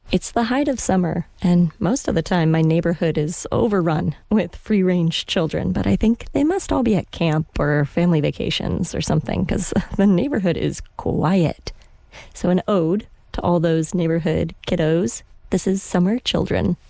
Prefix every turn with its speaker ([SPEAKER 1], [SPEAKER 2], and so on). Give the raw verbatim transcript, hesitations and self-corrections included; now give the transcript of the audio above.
[SPEAKER 1] It's the height of summer, and most of the time my neighborhood is overrun with free-range children, but I think they must all be at camp or family vacations or something, because the neighborhood is quiet. So an ode to all those neighborhood kiddos. This is Summer Children.